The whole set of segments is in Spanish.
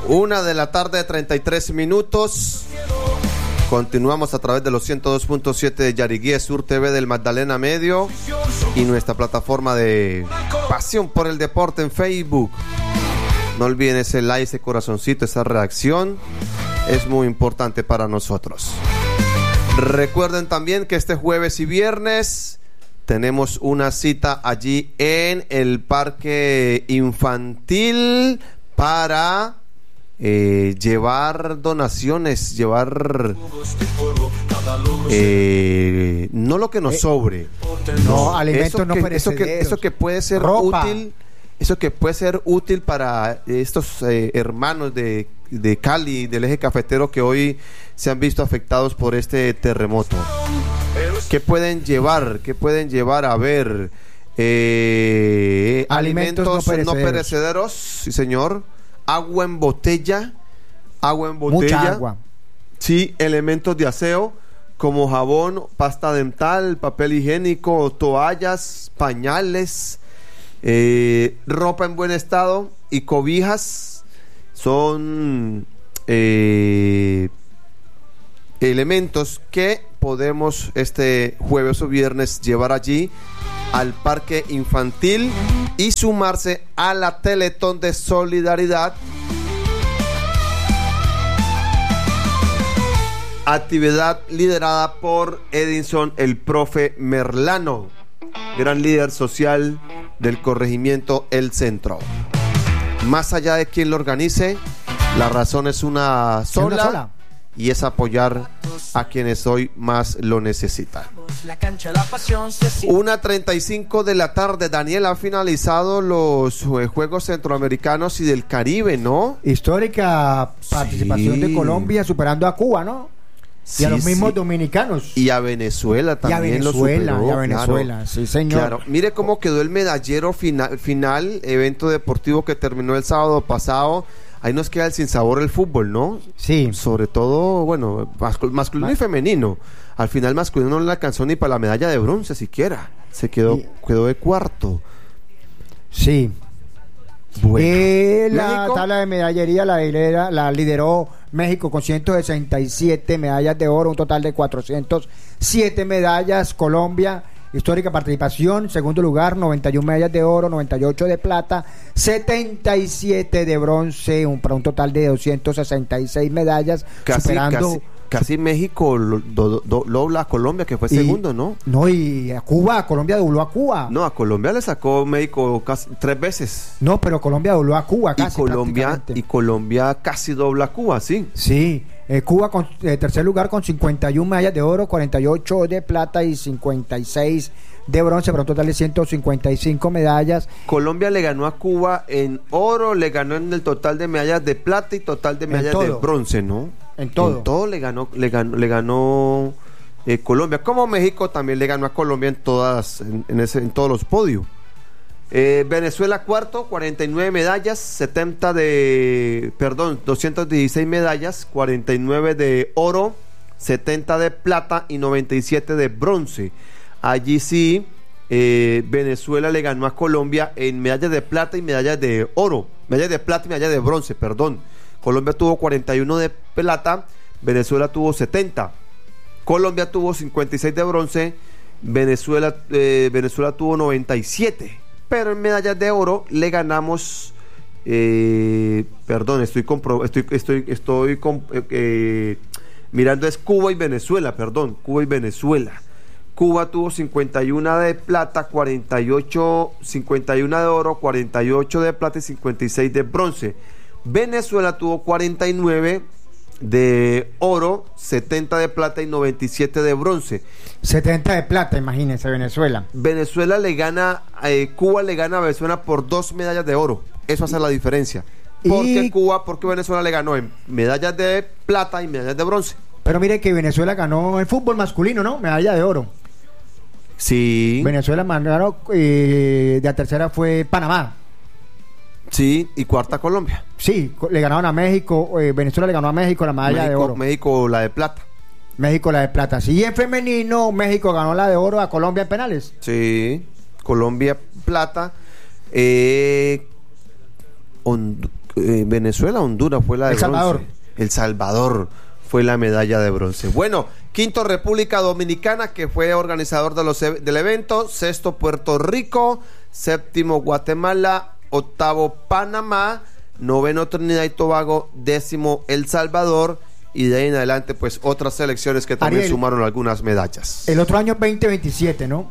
1:33 p.m. Continuamos a través de los 102.7 de Yariguía Sur TV del Magdalena Medio y nuestra plataforma de Pasión por el Deporte en Facebook. No olviden ese like, ese corazoncito, esa reacción. Es muy importante para nosotros. Recuerden también que este jueves y viernes tenemos una cita allí en el Parque Infantil para llevar donaciones, llevar no lo que nos sobre, no alimentos no perecederos, eso que puede ser ropa. Útil, eso que puede ser útil para estos hermanos de Cali, del eje cafetero, que hoy se han visto afectados por este terremoto. ¿Qué pueden llevar? ¿Qué pueden llevar? A ver, alimentos no perecederos, sí señor. Agua en botella. Mucha agua. Sí, elementos de aseo como jabón, pasta dental, papel higiénico, toallas, pañales, ropa en buen estado y cobijas. Son elementos que podemos este jueves o viernes llevar allí al Parque Infantil y sumarse a la Teletón de Solidaridad, actividad liderada por Edinson el Profe Merlano, gran líder social del corregimiento El Centro. Más allá de quien lo organice, la razón es una sola. Y es apoyar a quienes hoy más lo necesitan. 1:35 p.m. Daniel, ha finalizado los Juegos Centroamericanos y del Caribe, ¿no? Histórica participación de Colombia, superando a Cuba, ¿no? Sí, y a los mismos dominicanos. Y a Venezuela también. Y a Venezuela, claro. Sí, señor. Claro. Mire cómo quedó el medallero final, evento deportivo que terminó el sábado pasado. Ahí nos queda el sinsabor del fútbol, ¿no? Sí. Sobre todo, bueno, masculino y femenino. Al final masculino no le alcanzó ni para la medalla de bronce siquiera. Se quedó de cuarto. Sí. Bueno. La tabla de medallería la lideró México con 167 medallas de oro, un total de 407 medallas. Colombia, histórica participación, segundo lugar, 91 medallas de oro, 98 de plata, 77 de bronce, para un total de 266 medallas, casi México dobla a Colombia, que fue segundo, ¿no? No, y a Colombia dobló a Cuba. No, a Colombia le sacó México casi 3 veces. No, pero Colombia dobló a Cuba casi. Y Colombia casi dobla a Cuba, sí. Sí. Cuba con tercer lugar con 51 medallas de oro, 48 de plata y 56 de bronce, para un total de 155 medallas. Colombia le ganó a Cuba en oro, le ganó en el total de medallas de plata y total de medallas de bronce, ¿no? En todo le ganó Colombia, como México también le ganó a Colombia en todos los podios. Venezuela cuarto, 49 medallas, 216 medallas, 49 de oro, 70 de plata y 97 de bronce. Allí sí, Venezuela le ganó a Colombia en medallas de plata y medallas de oro, medallas de plata y medallas de bronce, perdón. Colombia tuvo 41 de plata, Venezuela tuvo 70. Colombia tuvo 56 de bronce, Venezuela tuvo 97. Pero en medallas de oro le ganamos, mirando es Cuba y Venezuela, Cuba tuvo 51 de plata, 51 de oro, 48 de plata y 56 de bronce. Venezuela tuvo 49 de oro, 70 de plata y 97 de bronce. 70 de plata, imagínense, Venezuela. Cuba le gana a Venezuela por 2 medallas de oro. Eso hace la diferencia. Porque Venezuela le ganó en medallas de plata y medallas de bronce. Pero mire que Venezuela ganó en fútbol masculino, ¿no? Medalla de oro. Sí. Venezuela ganó, de la tercera fue Panamá. Sí, y cuarta Colombia. Sí, le ganaron a México, Venezuela le ganó a México la medalla de oro. México la de plata. Sí, y en femenino, México ganó la de oro a Colombia en penales. Sí, Colombia plata. Venezuela, Honduras fue la de El Salvador. bronce. El Salvador fue la medalla de bronce. Bueno, quinto República Dominicana, que fue organizador del evento. Sexto Puerto Rico. Séptimo Guatemala. Octavo Panamá. Noveno Trinidad y Tobago. Décimo El Salvador. Y de ahí en adelante, pues, otras selecciones que también sumaron algunas medallas. El otro año 2027, ¿no?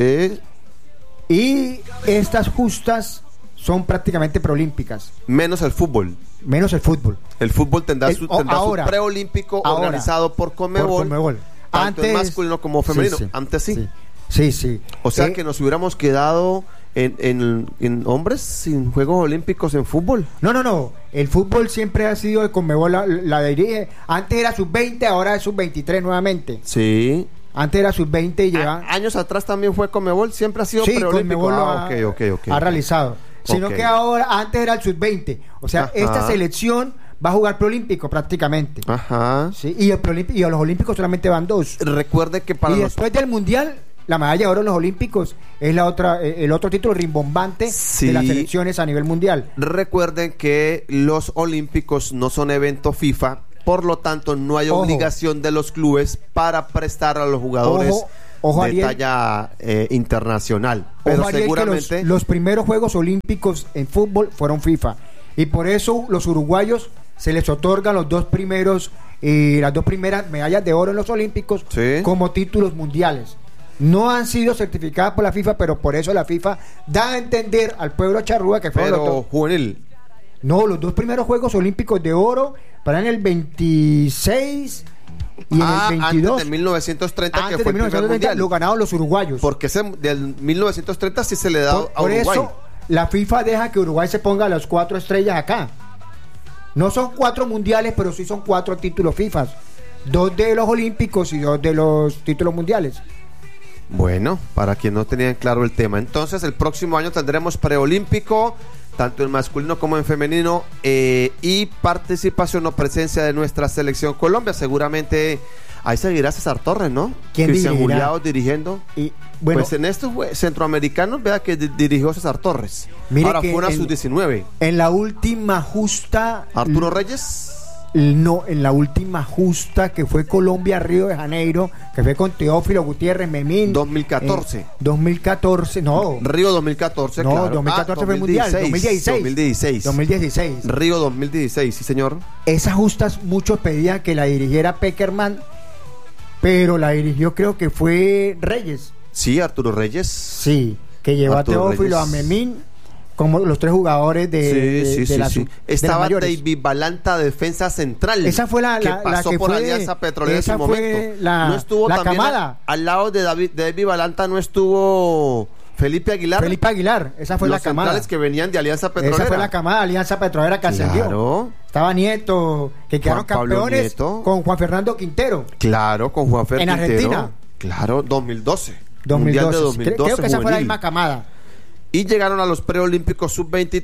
Y estas justas son prácticamente preolímpicas. Menos el fútbol. El fútbol tendrá su preolímpico organizado por Conmebol. Tanto en masculino como femenino. Sí. Antes sí. Sí. O sea que nos hubiéramos quedado en hombres sin Juegos Olímpicos en fútbol. No. El fútbol siempre ha sido de Conmebol, la dirige. Antes era sub-20, ahora es sub-23 nuevamente. Sí. Antes era sub-20 y lleva... Años atrás también fue Conmebol, siempre ha sido preolímpico. Conmebol ha realizado. Sino que ahora, antes era el sub-20. O sea, esta selección va a jugar preolímpico prácticamente. Ajá. Sí, y a los olímpicos solamente van 2. Recuerde que para después del mundial, la medalla de oro en los olímpicos es el otro título rimbombante de las selecciones a nivel mundial. Recuerden que los olímpicos no son evento FIFA, por lo tanto no hay obligación de los clubes para prestar a los jugadores de Ariel, talla internacional. Pero Ariel, seguramente los primeros Juegos Olímpicos en fútbol fueron FIFA, y por eso los uruguayos se les otorgan las dos primeras medallas de oro en los olímpicos como títulos mundiales. No han sido certificadas por la FIFA, pero por eso la FIFA da a entender al pueblo charrúa que fueron los dos. Juvenil. No, los dos primeros Juegos Olímpicos de oro para en el 26 y en el 22. Antes de 1930, que fue el primer mundial. Lo ganaron los uruguayos. Porque del 1930 sí se le da a Uruguay. Por eso la FIFA deja que Uruguay se ponga las 4 estrellas acá. No son 4 mundiales, pero sí son 4 títulos FIFA. 2 de los olímpicos y 2 de los títulos mundiales. Bueno, para quien no tenían claro el tema, entonces el próximo año tendremos preolímpico, tanto en masculino como en femenino, y participación o presencia de nuestra selección Colombia. Seguramente ahí seguirá César Torres, ¿no? Cristian Juliao dirigiendo. Y bueno, pues en estos centroamericanos, vea que dirigió César Torres. Ahora fue una sub-19. En la última justa, Arturo Reyes. No, en la última justa que fue Colombia-Río de Janeiro, que fue con Teófilo Gutiérrez, Memín. 2014. 2014, no. Río 2014, no, claro. 2014 fue el Mundial. 2016. Río 2016, sí, señor. Esas justas, muchos pedían que la dirigiera Peckerman, pero la dirigió, creo que fue Reyes. Sí, Arturo Reyes. Sí, que llevó a Teófilo, a Memín, como los 3 jugadores de estaba David Balanta, defensa central. Esa fue la que pasó que por fue, Alianza Petrolera en su momento. No estuvo la también camada. Al lado de David Balanta no estuvo Felipe Aguilar. Esa fue la camada. Los centrales que venían de Alianza Petrolera. Esa fue la camada de Alianza Petrolera que ascendió. Claro. Estaba Nieto, que quedaron campeones con Juan Fernando Quintero. Claro, con Juan Fernando Quintero. En Argentina. Claro, 2012. Mundial de 2012. Creo que esa fue la misma camada. Y llegaron a los preolímpicos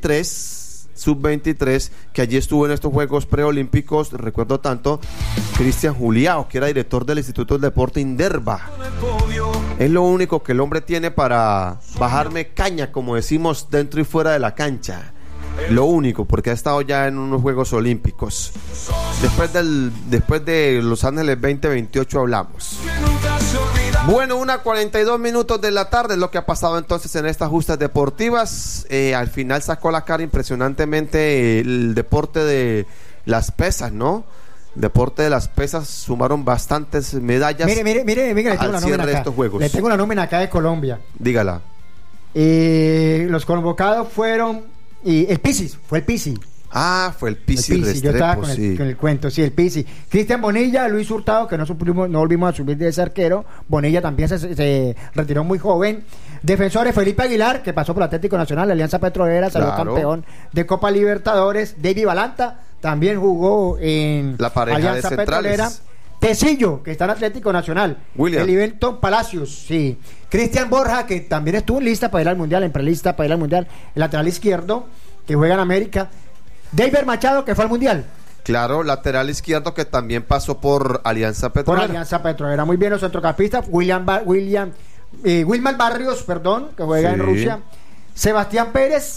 sub-23, que allí estuvo en estos Juegos preolímpicos, recuerdo tanto, Cristian Juliao, que era director del Instituto del Deporte Inderva. Es lo único que el hombre tiene para bajarme caña, como decimos, dentro y fuera de la cancha. Lo único, porque ha estado ya en unos Juegos Olímpicos. Después de Los Ángeles 2028 hablamos. Bueno, 1:42 de la tarde es lo que ha pasado entonces en estas justas deportivas. Al final sacó la cara impresionantemente el deporte de las pesas, ¿no? Deporte de las pesas, sumaron bastantes medallas. Mire, le tengo la nómina acá. Le tengo la nómina acá de Colombia. Dígala. Los convocados fueron el Pisis, fue el Pisis. Ah, fue el Pizzi Restrepo, yo estaba con el cuento, sí, el Pizzi. Cristian Bonilla, Luis Hurtado, que no volvimos a subir de ese arquero. Bonilla también se retiró muy joven. Defensores, Felipe Aguilar, que pasó por Atlético Nacional, la Alianza Petrolera, salió campeón de Copa Libertadores. David Balanta también jugó en la pareja Alianza de Petrolera. Tecillo, que está en Atlético Nacional. William. El Iventon Palacios, sí. Cristian Borja, que también estuvo en lista para ir al Mundial, en prelista para ir al Mundial. El lateral izquierdo, que juega en América. David Machado, que fue al Mundial. Claro, lateral izquierdo, que también pasó por Alianza Petrolera. Por Alianza Petrolera. Muy bien, los centrocampistas. Wilmar Barrios, que juega en Rusia. Sebastián Pérez,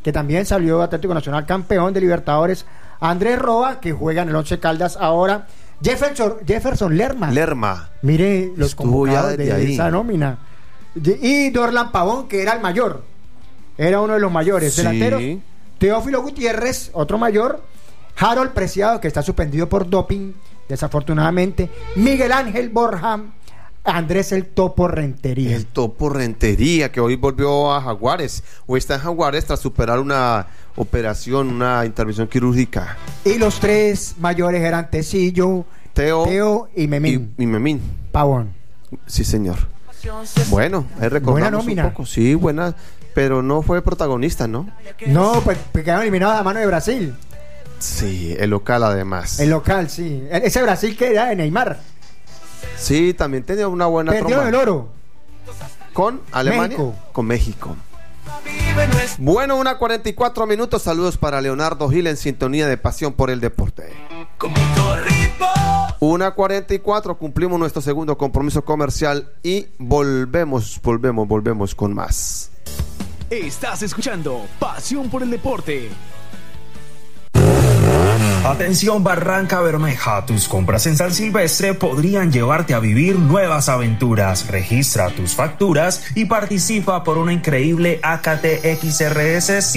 que también salió Atlético Nacional campeón de Libertadores. Andrés Roa, que juega en el Once Caldas ahora. Jefferson Lerma. Mire los convocados de esa nómina. Y Dorlan Pavón, que era el mayor. Era uno de los mayores delanteros. Teófilo Gutiérrez, otro mayor. Harold Preciado, que está suspendido por doping, desafortunadamente. Miguel Ángel Borja. Andrés el Topo Rentería. El Topo Rentería, que hoy volvió a Jaguares. Hoy está en Jaguares tras superar una operación, una intervención quirúrgica. Y los tres mayores eran Tecillo, Teo y Memín. Y Memín. Pavón. Sí, señor. Bueno, ahí recordamos buena nómina. Un poco. Sí, buena, pero no fue protagonista, ¿no? No, pues quedaron eliminados a mano de Brasil. Sí, el local además. El local, sí. Ese Brasil que era de Neymar. Sí, también tenía una buena tromba. Perdió el oro. ¿Con Alemania? México. Con México. Bueno, 1:44 minutos. Saludos para Leonardo Gil en sintonía de Pasión por el Deporte. 1:44, cumplimos nuestro segundo compromiso comercial y volvemos con más. Estás escuchando Pasión por el Deporte. Atención Barranca Bermeja, tus compras en San Silvestre podrían llevarte a vivir nuevas aventuras. Registra tus facturas y participa por una increíble AKT XRS